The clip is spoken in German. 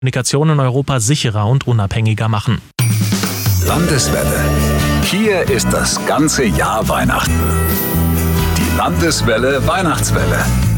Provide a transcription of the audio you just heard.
Kommunikation in Europa sicherer und unabhängiger machen. Landeswelle. Hier ist das ganze Jahr Weihnachten. Die Landeswelle Weihnachtswelle.